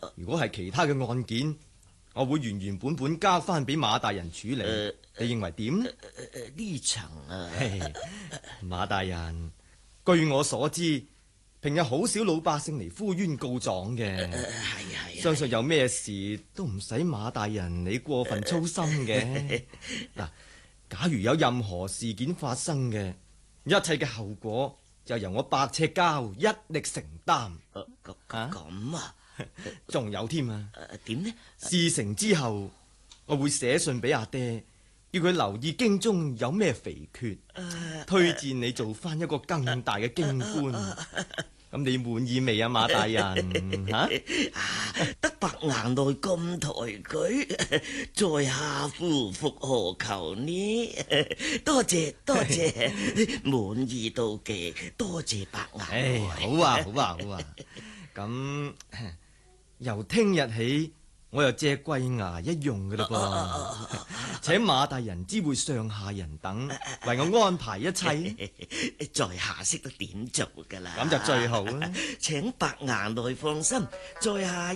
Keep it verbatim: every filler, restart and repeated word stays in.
如果係其他嘅案件，我會原原本本交翻俾馬大人處理。呃、你認為點呢？ 呢層啊， 馬大人，據我所知，平日好少老百姓嚟呼冤告狀嘅。係啊係啊， 相信有咩事都唔使馬大人你過分操心嘅。嗱，假如有任何事件發生嘅，一切嘅後果就由我白赤膠一力承擔。 咁咁啊？ 仲有添啊？ 點呢？ 事成之後，我會寫信俾阿爹，叫佢留意京中有咩肥缺，推薦你做翻一個更大嘅京官。咁你滿意未啊，馬大人？吓、 啊，得白牙內咁抬舉，在下夫復何求呢？多謝多謝，滿意到極，多謝白牙。 唉，好啊好啊好啊，咁。由聽日起，我又借貴牙一用噶啦噃，請馬大人知會上下人等，為我安排一切。 在下識得點做噶啦， 咁就最好啦。 請白牙內放心，在下